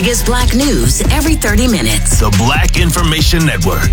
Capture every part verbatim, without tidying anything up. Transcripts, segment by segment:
biggest black news every thirty minutes. The Black Information Network.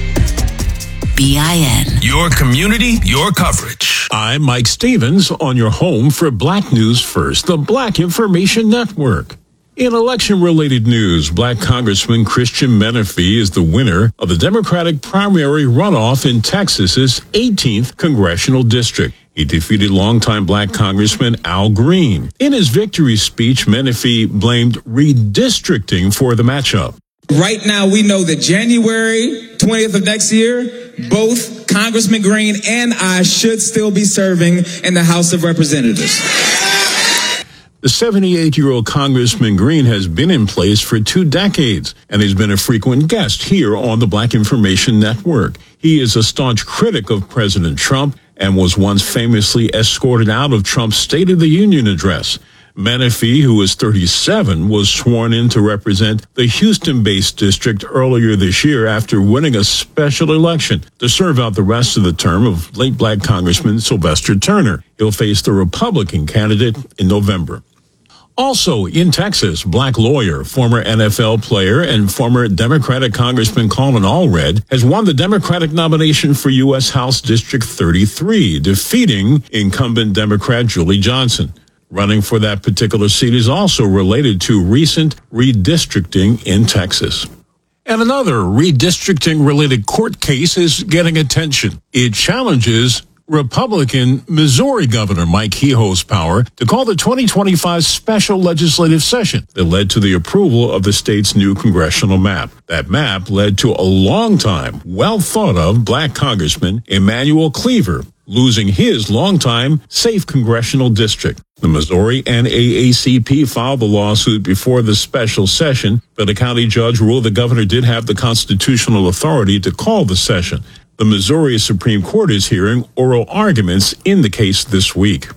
B I N. Your community, your coverage. I'm Mike Stevens on your home for Black News First, the Black Information Network. In election-related news, Black Congressman Christian Menifee is the winner of the Democratic primary runoff in Texas's eighteenth congressional district. He defeated longtime Black Congressman Al Green. In his victory speech, Menifee blamed redistricting for the matchup. Right now, we know that January twentieth of next year, both Congressman Green and I should still be serving in the House of Representatives. The seventy-eight-year-old Congressman Green has been in place for two decades and has been a frequent guest here on the Black Information Network. He is a staunch critic of President Trump and was once famously escorted out of Trump's State of the Union address. Menifee, who is thirty-seven, was sworn in to represent the Houston-based district earlier this year after winning a special election to serve out the rest of the term of late Black Congressman Sylvester Turner. He'll face the Republican candidate in November. Also in Texas, Black lawyer, former N F L player, and former Democratic Congressman Colin Allred has won the Democratic nomination for U S House District thirty-three, defeating incumbent Democrat Julie Johnson. Running for that particular seat is also related to recent redistricting in Texas. And another redistricting-related court case is getting attention. It challenges Republican Missouri Governor Mike Kehoe's power to call the twenty twenty-five special legislative session that led to the approval of the state's new congressional map. That map led to a long-time, well-thought-of Black Congressman Emanuel Cleaver losing his longtime safe congressional district. The Missouri N double A C P filed the lawsuit before the special session, but a county judge ruled the governor did have the constitutional authority to call the session. The Missouri Supreme Court is hearing oral arguments in the case this week.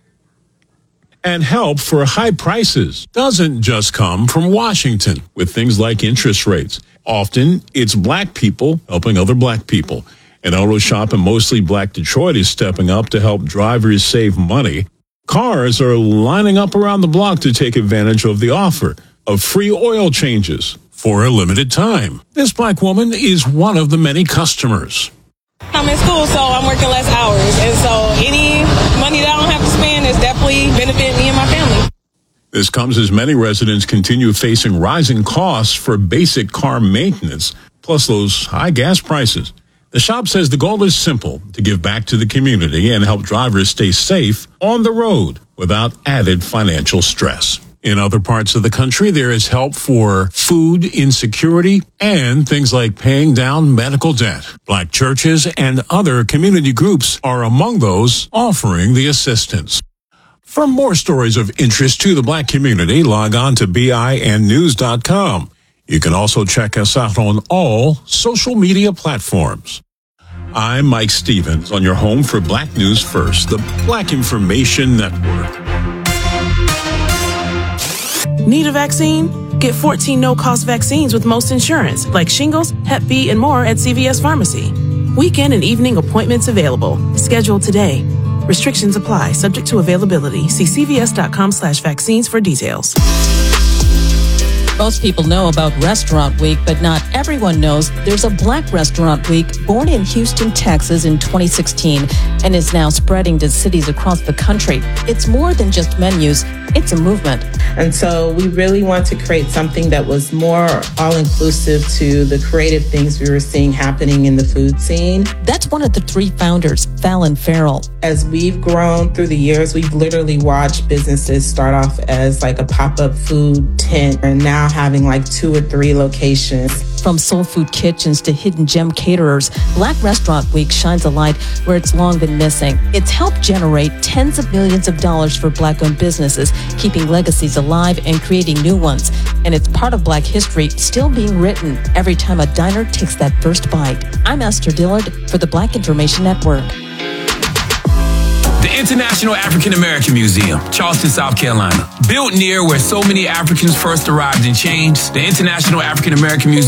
And help for high prices doesn't just come from Washington with things like interest rates. Often, it's Black people helping other Black people. An auto shop in mostly Black Detroit is stepping up to help drivers save money. Cars are lining up around the block to take advantage of the offer of free oil changes for a limited time. This Black woman is one of the many customers. I'm in school, so I'm working less hours. And so any money that I don't have to spend is definitely benefit me and my family. This comes as many residents continue facing rising costs for basic car maintenance, plus those high gas prices. The shop says the goal is simple, to give back to the community and help drivers stay safe on the road without added financial stress. In other parts of the country, there is help for food insecurity and things like paying down medical debt. Black churches and other community groups are among those offering the assistance. For more stories of interest to the Black community, log on to B I N news dot com. You can also check us out on all social media platforms. I'm Mike Stevens on your home for Black News First, the Black Information Network. Need a vaccine? Get fourteen no-cost vaccines with most insurance, like shingles, Hep B, and more at C V S Pharmacy. Weekend and evening appointments available. Schedule today. Restrictions apply, subject to availability. See C V S dot com slash vaccines for details. Most people know about Restaurant Week, but not everyone knows there's a Black Restaurant Week born in Houston, Texas in twenty sixteen and is now spreading to cities across the country. It's more than just menus. It's a movement. And so we really want to create something that was more all-inclusive to the creative things we were seeing happening in the food scene. That's one of the three founders, Fallon Farrell. As we've grown through the years, we've literally watched businesses start off as like a pop-up food tent and now having like two or three locations. From soul food kitchens to hidden gem caterers, Black Restaurant Week shines a light where it's long been missing. It's helped generate tens of millions of dollars for Black-owned businesses, keeping legacies alive and creating new ones. And it's part of Black history still being written every time a diner takes that first bite. I'm Esther Dillard for the Black Information Network. The International African American Museum, Charleston, South Carolina. Built near where so many Africans first arrived and changed, the International African American Museum